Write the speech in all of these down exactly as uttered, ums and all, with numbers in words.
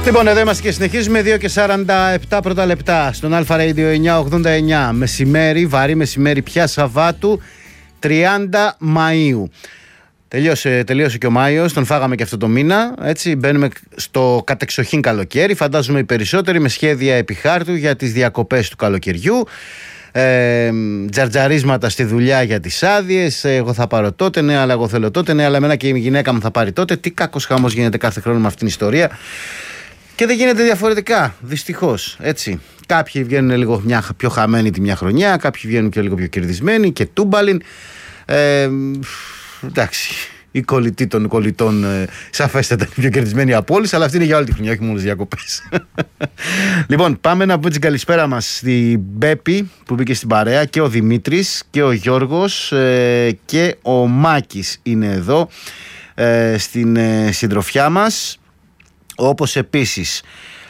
Λοιπόν, εδώ είμαστε και συνεχίζουμε δύο και σαράντα επτά πρώτα λεπτά στον Αλφα Radio εννιακόσια ογδόντα εννιά. Μεσημέρι, βαρύ μεσημέρι πια Σαββάτου, τριάντα Μαΐου. Τελείωσε, τελείωσε και ο Μάιος, τον φάγαμε και αυτό το μήνα. Έτσι, μπαίνουμε στο κατεξοχήν καλοκαίρι. Φαντάζομαι οι περισσότεροι με σχέδια επιχάρτου για τις διακοπές του καλοκαιριού. Ε, τζαρτζαρίσματα στη δουλειά για τις άδειες. Εγώ θα πάρω τότε, ναι, αλλά εγώ θέλω τότε, ναι, αλλά εμένα και η γυναίκα μου θα πάρει τότε. Τι κακός χαμός γίνεται κάθε χρόνο με αυτήν την ιστορία. Και δεν γίνεται διαφορετικά, δυστυχώς. Έτσι. Κάποιοι βγαίνουν λίγο μια πιο χαμένοι τη μια χρονιά, κάποιοι βγαίνουν και λίγο πιο κερδισμένοι και τούμπαλιν. Ε, εντάξει. Οι κολλητοί των κολλητών ε, σαφέστατα είναι πιο κερδισμένοι από όλους, αλλά αυτή είναι για όλη τη χρονιά, όχι μόνο τις διακοπές. Λοιπόν, πάμε να πούμε την καλησπέρα μας στην Μπέπη που μπήκε στην παρέα, και ο Δημήτρης και ο Γιώργος ε, και ο Μάκης είναι εδώ ε, στην ε, συντροφιά μας. Όπως επίσης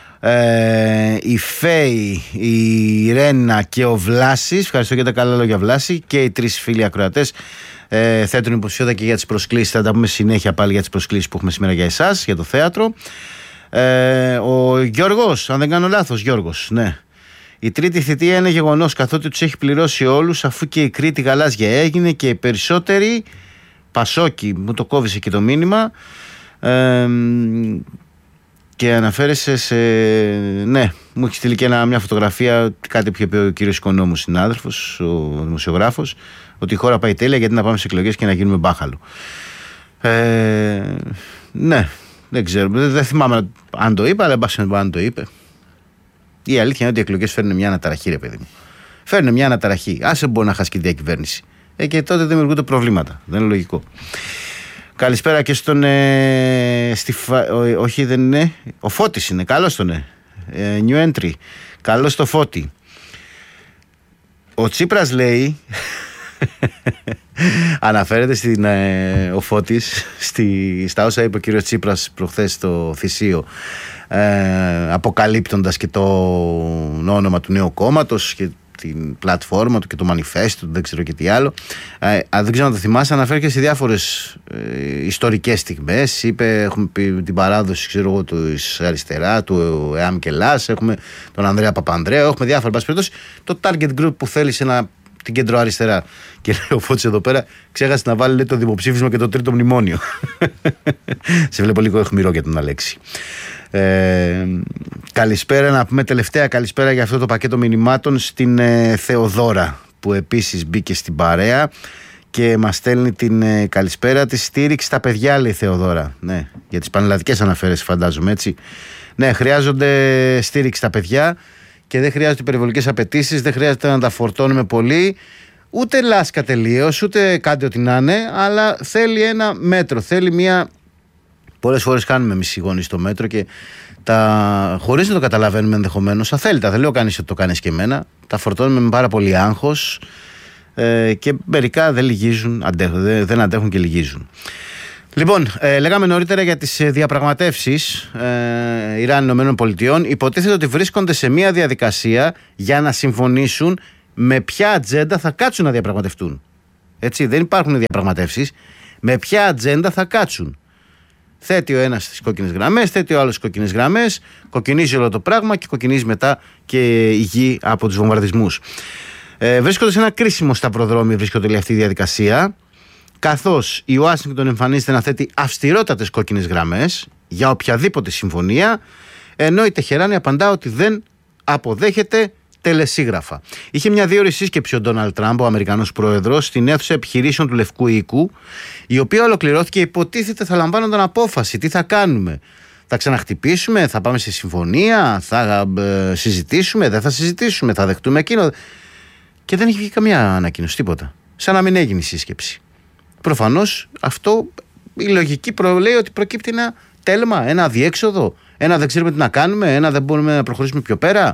ε, η Φέη, η Ρένα και ο Βλάσης. Ευχαριστώ για τα καλά λόγια, Βλάση. Και οι τρεις φίλοι ακροατές ε, θέτουν υποψηφιότητα και για τις προσκλήσεις. Θα τα πούμε συνέχεια πάλι για τις προσκλήσεις που έχουμε σήμερα για εσάς, για το θέατρο. ε, Ο Γιώργος, αν δεν κάνω λάθος, Γιώργος, ναι. Η τρίτη θητεία είναι γεγονός, καθότι τους έχει πληρώσει όλους, αφού και η Κρήτη γαλάζια έγινε και οι περισσότεροι Πασόκι. Μου το κόβησε και το μήνυμα. ε, Και αναφέρεσαι σε. Ναι, μου έχει στείλει και ένα, μια φωτογραφία, κάτι που είπε ο κύριος Οικονόμου, συνάδελφος, ο δημοσιογράφος, ότι η χώρα πάει τέλεια, γιατί να πάμε σε εκλογές και να γίνουμε μπάχαλο. Ε, ναι, δεν ξέρω. Δεν, δεν θυμάμαι αν το είπε, αλλά δεν αν το είπε. Η αλήθεια είναι ότι οι εκλογές φέρνουν μια αναταραχή, ρε παιδί μου. Φέρνουν μια αναταραχή. Άσε μπορεί να χάσει και τη διακυβέρνηση. Ε, και τότε δημιουργούνται προβλήματα. Δεν είναι λογικό. Καλησπέρα και στον ε, στη, ό, όχι δεν είναι, ο Φώτης είναι, καλώς τον ε, ε, new entry, καλώς το Φώτη. Ο Τσίπρας λέει αναφέρεται στην, ε, ο Φώτης στη, στα όσα είπε ο κύριος Τσίπρας προχθές στο Θησίο, ε, αποκαλύπτοντας και το όνομα του νέου κόμματος και την πλατφόρμα του και το μανιφέστο του, δεν ξέρω και τι άλλο. Ε, δεν ξέρω αν το θυμάσαι, αναφέρθηκε σε διάφορες ε, ιστορικές στιγμές. Είπε, έχουμε πει την παράδοση, ξέρω εγώ, της αριστερά, του ΕΑΜ και ΛΑΣ, έχουμε τον Ανδρέα Παπανδρέου, έχουμε διάφορα, πάση περιπτώσει, το target group που θέλησε να, την κεντροαριστερά. Και λέει ο Φώτης εδώ πέρα, ξέχασε να βάλει, λέει, το δημοψήφισμα και το τρίτο μνημόνιο. Σε βλέπω λίγο αιχμηρό για τον Αλέξη. Ε, καλησπέρα, να πούμε τελευταία καλησπέρα για αυτό το πακέτο μηνυμάτων στην ε, Θεοδόρα, που επίσης μπήκε στην παρέα και μας στέλνει την ε, καλησπέρα της. Στήριξη στα παιδιά, λέει η Θεοδόρα. Ναι, για τις πανελλαδικές αναφέρες, φαντάζομαι, έτσι. Ναι, χρειάζονται στήριξη στα παιδιά και δεν χρειάζονται υπερβολικές απαιτήσεις, δεν χρειάζεται να τα φορτώνουμε πολύ, ούτε λάσκα τελείως, ούτε κάντε ό,τι να είναι, αλλά θέλει ένα μέτρο, θέλει μια. Πολλές φορές κάνουμε εμείς οι γονείς το μέτρο και τα, χωρίς να το καταλαβαίνουμε ενδεχομένως, αθέλητα, δεν λέω κανείς ότι το κάνεις και εμένα, τα φορτώνουμε με πάρα πολύ άγχος ε, και μερικά δεν λυγίζουν, αντέχουν, δεν, δεν αντέχουν και λυγίζουν. Λοιπόν, ε, λέγαμε νωρίτερα για τις διαπραγματεύσεις ε, Ιράν-Ηνωμένων Πολιτειών. Υποτίθεται ότι βρίσκονται σε μια διαδικασία για να συμφωνήσουν με ποια ατζέντα θα κάτσουν να διαπραγματευτούν. Έτσι, δεν υπάρχουν διαπραγματεύσεις, με ποια ατζέντα θα κάτσουν. Θέτει ο ένας τις κόκκινες γραμμές, θέτει ο άλλος τις κόκκινες γραμμές, κοκκινίζει όλο το πράγμα και κοκκινίζει μετά και η γη από τους βομβαρδισμούς. Ε, βρίσκονται σε ένα κρίσιμο σταυροδρόμι, βρίσκονται όλη αυτή η διαδικασία, καθώς η Ουάσιγκτον εμφανίζεται να θέτει αυστηρότατες κόκκινες γραμμές για οποιαδήποτε συμφωνία, ενώ η Τεχεράνη απαντά ότι δεν αποδέχεται τελεσίγραφα. Είχε μια δύο ώρη σύσκεψη ο Ντόναλντ Τραμπ, ο Αμερικανός πρόεδρος, στην αίθουσα επιχειρήσεων του Λευκού Οίκου, η οποία ολοκληρώθηκε. Υποτίθεται θα λαμβάνονταν απόφαση. Τι θα κάνουμε, θα ξαναχτυπήσουμε, θα πάμε σε συμφωνία, θα ε, συζητήσουμε, δεν θα συζητήσουμε, θα δεχτούμε εκείνο. Και δεν έχει βγει καμία ανακοίνωση, τίποτα. Σαν να μην έγινε η σύσκεψη. Προφανώς αυτό, η λογική λέει ότι προκύπτει ένα τέλμα, ένα αδιέξοδο, ένα δεν ξέρουμε τι να κάνουμε, ένα δεν μπορούμε να προχωρήσουμε πιο πέρα.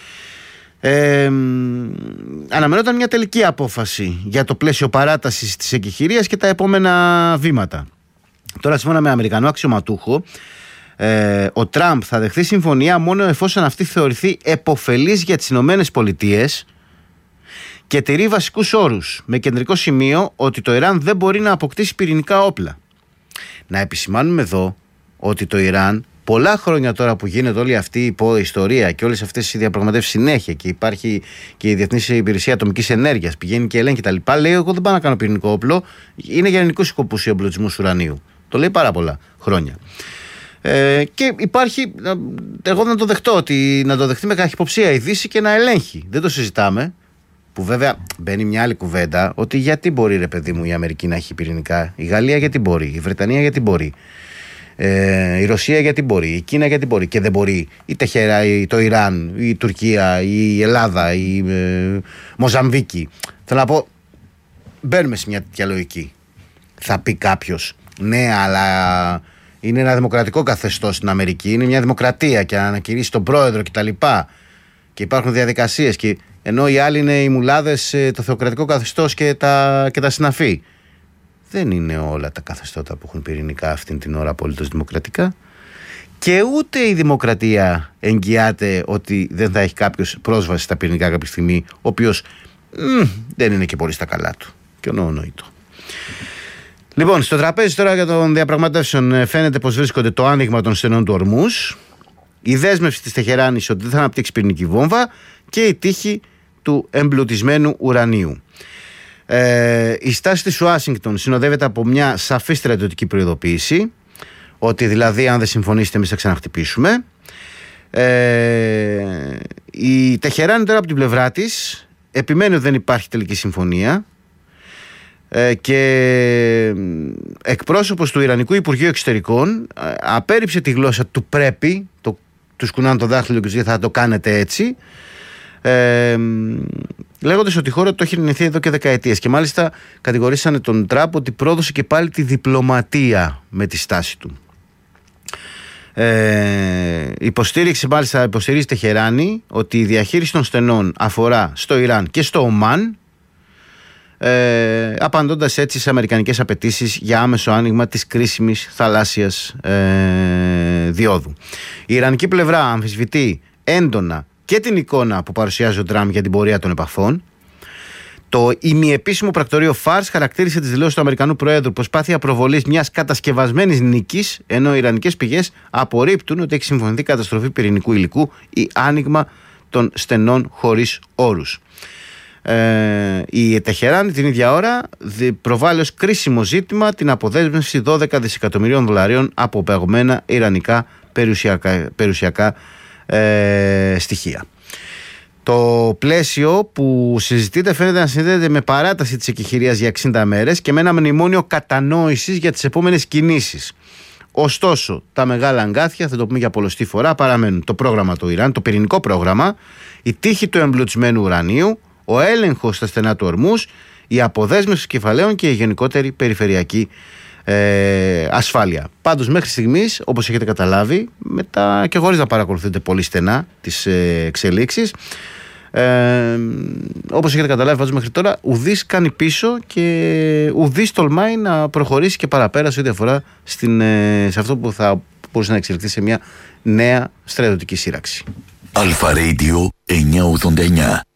Ε, αναμενόταν μια τελική απόφαση για το πλαίσιο παράτασης της εκεχηρίας και τα επόμενα βήματα. Τώρα, σύμφωνα με Αμερικανό αξιωματούχο, ε, ο Τραμπ θα δεχθεί συμφωνία μόνο εφόσον αυτή θεωρηθεί επωφελής για τις Ηνωμένες Πολιτείες και τηρεί βασικούς όρους, με κεντρικό σημείο ότι το Ιράν δεν μπορεί να αποκτήσει πυρηνικά όπλα. Να επισημάνουμε εδώ ότι το Ιράν πολλά χρόνια τώρα που γίνεται όλη αυτή η ιστορία και όλες αυτές οι διαπραγματεύσεις συνέχεια και υπάρχει και η Διεθνής Υπηρεσία Ατομικής Ενέργειας, πηγαίνει και ελέγχει τα λοιπά, λέει: εγώ δεν πάω να κάνω πυρηνικό όπλο, είναι για ελληνικούς σκοπούς ο εμπλουτισμός ουρανίου. Το λέει πάρα πολλά χρόνια. Ε, και υπάρχει, εγώ να το δεχτώ, ότι να το δεχτεί με καχυποψία η Δύση και να ελέγχει. Δεν το συζητάμε. Που βέβαια μπαίνει μια άλλη κουβέντα, ότι γιατί μπορεί, ρε παιδί μου, η Αμερική να έχει πυρηνικά, η Γαλλία γιατί μπορεί, η Βρετανία γιατί μπορεί, ε, η Ρωσία γιατί μπορεί, η Κίνα γιατί μπορεί και δεν μπορεί η Τεχερά, η, το Ιράν, η Τουρκία, η Ελλάδα, η ε, Μοζαμβίκη. Θέλω να πω, μπαίνουμε σε μια τέτοια λογική. Θα πει κάποιος, ναι, αλλά είναι ένα δημοκρατικό καθεστώς στην Αμερική, είναι μια δημοκρατία και ανακηρύσει τον πρόεδρο κτλ. Και, και υπάρχουν διαδικασίες, και ενώ οι άλλοι είναι οι μουλάδες, το θεοκρατικό καθεστώς και τα, και τα συναφή. Δεν είναι όλα τα καθεστώτα που έχουν πυρηνικά αυτήν την ώρα απολύτως δημοκρατικά, και ούτε η δημοκρατία εγγυάται ότι δεν θα έχει κάποιος πρόσβαση στα πυρηνικά κάποια στιγμή, ο οποίος μ, δεν είναι και πολύ στα καλά του. Και ονονοήτο. Λοιπόν, στο τραπέζι τώρα για των διαπραγματεύσεων φαίνεται πως βρίσκονται το άνοιγμα των στενών του Ορμούζ, η δέσμευση της Τεχεράνης ότι δεν θα αναπτύξει πυρηνική βόμβα και η τύχη του εμπλουτισμένου ουρανίου. Ε, η στάση της Ουάσιγκτον συνοδεύεται από μια σαφή στρατιωτική προειδοποίηση, ότι δηλαδή αν δεν συμφωνήσετε εμείς θα ξαναχτυπήσουμε. Ε, η Τεχεράνη τώρα από την πλευρά της επιμένει ότι δεν υπάρχει τελική συμφωνία, ε, και εκπρόσωπος του Ιρανικού Υπουργείου Εξωτερικών ε, απέρριψε τη γλώσσα του πρέπει, το, του σκουνάνε το δάχτυλο και θα το κάνετε έτσι, ε, λέγοντας ότι η χώρα το έχει ειρηνευτεί εδώ και δεκαετίες, και μάλιστα κατηγορήσανε τον Τραμπ ότι πρόδωσε και πάλι τη διπλωματία με τη στάση του. Ε, υποστήριξε μάλιστα, υποστηρίζει Τεχεράνη ότι η διαχείριση των στενών αφορά στο Ιράν και στο Ομάν, ε, απαντώντας έτσι σε αμερικανικές απαιτήσεις για άμεσο άνοιγμα της κρίσιμης θαλάσσιας ε, διόδου. Η ιρανική πλευρά αμφισβητεί έντονα και την εικόνα που παρουσιάζει ο Τραμπ για την πορεία των επαφών. Το ημιεπίσημο πρακτορείο Φάρς χαρακτήρισε τις δηλώσεις του Αμερικανού Προέδρου προσπάθεια προβολής μιας κατασκευασμένης νίκης, ενώ οι ιρανικές πηγές απορρίπτουν ότι έχει συμφωνηθεί καταστροφή πυρηνικού υλικού ή άνοιγμα των στενών χωρίς όρους. Ε, η Τεχεράνη την ίδια ώρα προβάλλει ως κρίσιμο ζήτημα την αποδέσμευση δώδεκα δισεκατομμυρίων δολαρίων από παγωμένα ιρανικά περιουσιακά, περιουσιακά ε, στοιχεία. Το πλαίσιο που συζητείται φαίνεται να συνδέεται με παράταση της εκεχηρίας για εξήντα μέρες και με ένα μνημόνιο κατανόησης για τις επόμενες κινήσεις. Ωστόσο, τα μεγάλα αγκάθια, θα το πούμε για πολλοστή φορά, παραμένουν το πρόγραμμα του Ιράν, το πυρηνικό πρόγραμμα, η τύχη του εμπλουτισμένου ουρανίου, ο έλεγχος στα στενά του Ορμούζ, η αποδέσμευση κεφαλαίων και η γενικότερη περιφερειακή ε, ασφάλεια. Πάντως μέχρι στιγμής, όπως έχετε καταλάβει, μετά και χωρίς να παρακολουθείτε πολύ στενά τις ε, εξελίξεις, ε, όπως έχετε καταλάβει πάντως μέχρι τώρα, ουδής κάνει πίσω και ουδής τολμάει να προχωρήσει και παραπέρα σε ό,τι αφορά στην, ε, σε αυτό που θα μπορούσε να εξελιχθεί σε μια νέα στρατιωτική σύραξη. Αλφα Radio εννιακόσια ογδόντα εννιά.